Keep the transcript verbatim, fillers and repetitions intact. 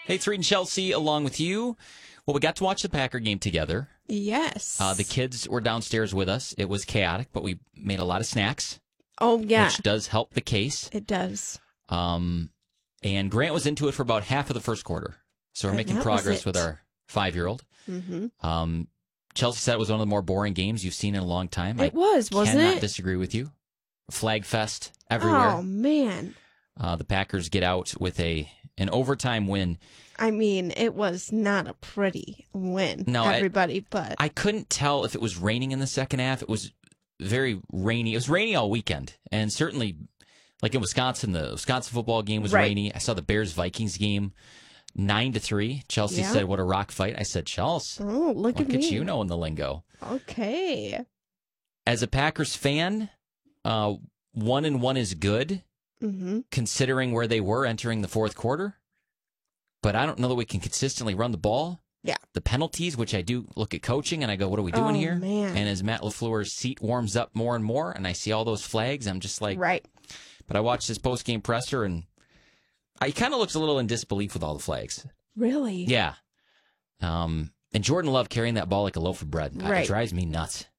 Hey, it's Reed and Chelsea along with you. Well, we got to watch the Packer game together. Yes. Uh, the kids were downstairs with us. It was chaotic, but we made a lot of snacks. Oh, yeah. Which does help the case. It does. Um, and Grant was into it for about half of the first quarter. So we're And making that was progress it. with our five-year-old. Mm-hmm. Um, Chelsea said it was one of the more boring games you've seen in a long time. It was, wasn't cannot it? disagree with you. Flag fest everywhere. Oh, man. Uh, the Packers get out with a an overtime win. I mean, it was not a pretty win, No, I- everybody, but I couldn't tell if it was raining in the second half. It was very rainy. It was rainy all weekend. And certainly, like in Wisconsin, the Wisconsin football game was Right. rainy. I saw the Bears-Vikings game, nine to three. Chelsea Yeah. said, what a rock fight. I said, Chelsea, oh, look, look at at me. you knowing the lingo. Okay. As a Packers fan, uh, one and one is good, Mm-hmm. considering where they were entering the fourth quarter. But I don't know that we can consistently run the ball. Yeah. The penalties, which I do look at coaching, and I go, what are we doing Oh, here? man. And as Matt LaFleur's seat warms up more and more, and I see all those flags, I'm just like, Right. But I watched this post-game presser, and I kind of looks a little in disbelief with all the flags. Really? Yeah. Um, and Jordan Love carrying that ball like a loaf of bread. I- It Right. drives me nuts.